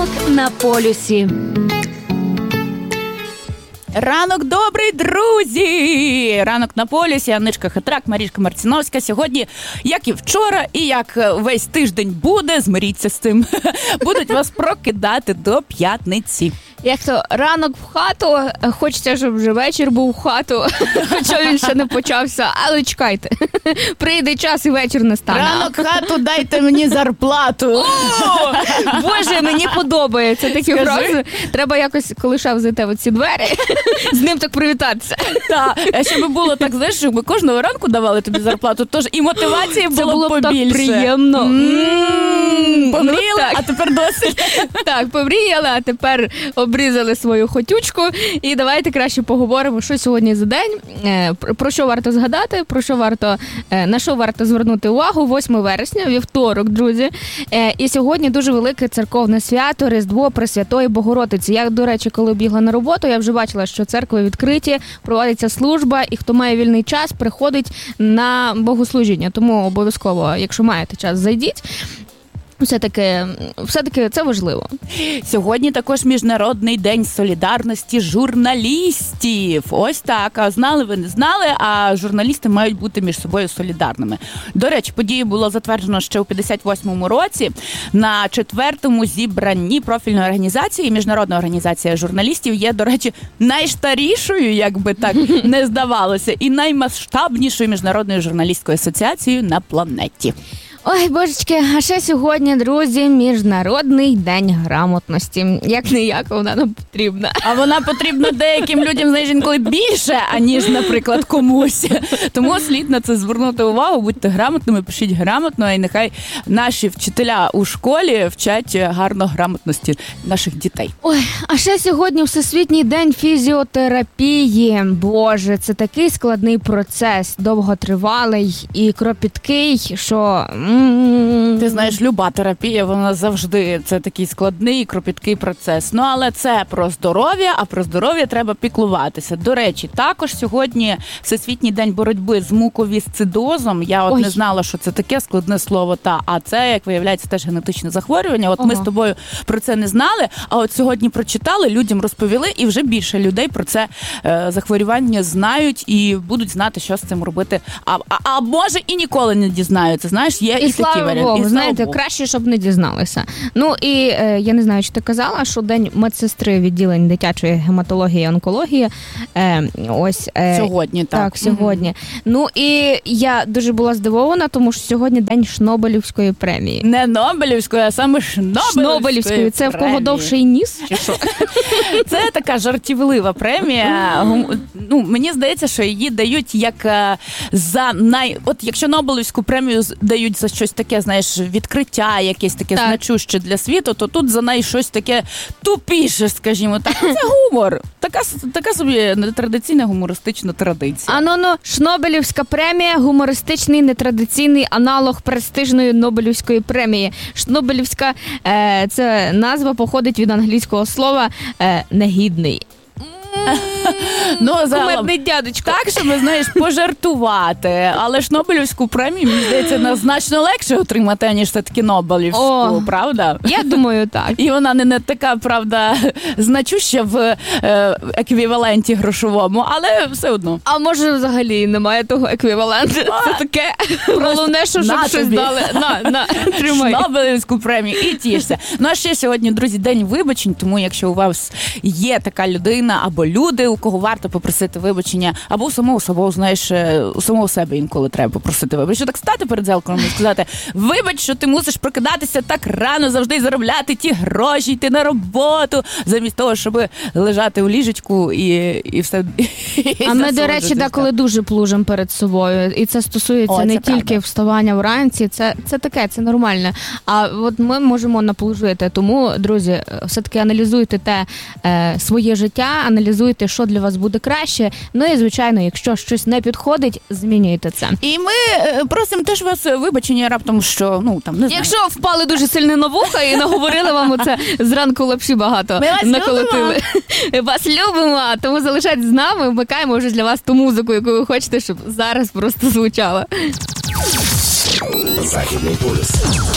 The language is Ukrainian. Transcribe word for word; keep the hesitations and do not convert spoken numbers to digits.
Ранок на полюсі. Ранок добрий, друзі! Ранок на полюсі, Анничка Хитрак, Марічка Марціновська. Сьогодні, як і вчора, і як весь тиждень буде, змиріться з цим, будуть вас прокидати до п'ятниці. Як то ранок в хату, хочеться, щоб вже вечір був в хату, хоча він ще не почався, але чекайте, прийде час і вечір не стане. Ранок в хату, дайте мені зарплату. О, Боже, мені подобається такі фрази. Треба якось, коли шеф зайде в ці двері, з ним так привітатися. Так, а щоб було так, знаєш, щоб ми кожного ранку давали тобі зарплату, тож і мотивації було, було б побільше. Так приємно. М-м-м, помріяли, ну, а тепер досить. Так, помріяли, а тепер обрізали свою хотючку. І давайте краще поговоримо, що сьогодні за день, про що варто згадати, про що варто, на що варто звернути увагу. восьме вересня, вівторок, друзі. І сьогодні дуже велике церковне свято, Різдво Пресвятої Богородиці. Я, до речі, коли бігла на роботу, я вже бачила, що церкви відкриті, проводиться служба, і хто має вільний час, приходить на богослужіння. Тому обов'язково, якщо маєте час, зайдіть. Все-таки, все-таки це важливо. Сьогодні також Міжнародний день солідарності журналістів. Ось так. А знали ви, не знали, а журналісти мають бути між собою солідарними. До речі, подію було затверджено ще у п'ятдесят восьмому році на четвертому зібранні профільної організації. Міжнародна організація журналістів є, до речі, найстарішою, як би так не здавалося, і наймасштабнішою міжнародною журналістською асоціацією на планеті. Ой, божечки, а ще сьогодні, друзі, Міжнародний день грамотності. Як не як, вона нам потрібна. А вона потрібна деяким людям, знаєш, інколи більше, аніж, наприклад, комусь. Тому слід на це звернути увагу, будьте грамотними, пишіть грамотно, і нехай наші вчителя у школі вчать гарно грамотності наших дітей. Ой, а ще сьогодні Всесвітній день фізіотерапії. Боже, це такий складний процес, довготривалий і кропіткий, що... Ти знаєш, люба терапія, вона завжди, це такий складний і кропіткий процес. Ну, але це про здоров'я, а про здоров'я треба піклуватися. До речі, також сьогодні Всесвітній день боротьби з муковісцидозом. Я от Ой. не знала, що це таке складне слово, та, а це, як виявляється, теж генетичне захворювання. От Ого. ми з тобою про це не знали, а от сьогодні прочитали, людям розповіли, і вже більше людей про це е, захворювання знають і будуть знати, що з цим робити. А, а, а може і ніколи не дізнаються, знаєш, є І, і слава такі варіанти. Богу, І, знаєте, Богу. краще, щоб не дізналися. Ну і е, я не знаю, чи ти казала, що День медсестри відділень дитячої гематології і онкології. Е, ось е, Сьогодні, так. Так, сьогодні. Mm-hmm. Ну і я дуже була здивована, тому що сьогодні День Шнобелівської премії. Не Нобелівської, а саме Шнобелівської. Шнобелівської. Це в кого довший ніс? Чи що? Це така жартівлива премія. Ну, мені здається, що її дають як за най... От якщо Нобелівську премію дають за щось таке, знаєш, відкриття, якесь таке так. значуще для світу, то тут за неї щось таке тупіше, скажімо так. Це гумор. Така, така собі нетрадиційна гумористична традиція. А ну-ну, Шнобелівська премія – гумористичний нетрадиційний аналог престижної Нобелівської премії. Шнобелівська е, це назва походить від англійського слова е, «негідний». Ну, кумедний дядечко. Так, щоб, знаєш, пожартувати. Але ж Нобелівську премію, мені здається, значно легше отримати, ніж все-таки Нобелівську, О, правда? Я думаю, так. І вона не, не така, правда, значуща в е, еквіваленті грошовому, але все одно. А може, взагалі немає того еквіваленту? Це таке. Головне, що щоб щось дали. На, на, тримай. Нобелівську премію і тішся. Ну, а ще сьогодні, друзі, День вибачень, тому якщо у вас є така людина або люди, у кого варто попросити вибачення, або у самого собою, знаєш, у самого себе інколи треба попросити вибачення. Що так стати перед зеркалом і сказати: вибач, що ти мусиш прокидатися так рано, завжди заробляти ті гроші, йти на роботу, замість того, щоб лежати у ліжечку і, і все. І а ми, до речі, деколи дуже плужимо перед собою. І це стосується О, не це тільки правда. Вставання вранці, це, це таке, це нормально. А от ми можемо наплужити. Тому, друзі, все-таки аналізуйте те е, своє життя, аналізуйте, що для вас буде краще. Ну і, звичайно, якщо щось не підходить, змінюйте це. І ми просимо теж вас вибачення раптом, що, ну, там, не знаю. Якщо впали дуже сильно на вуха і наговорили вам оце зранку лапші багато ми вас наколотили. Любимо. Вас любимо, тому залишайтесь з нами, вмикаємо вже для вас ту музику, яку ви хочете, щоб зараз просто звучала. Західний полюс.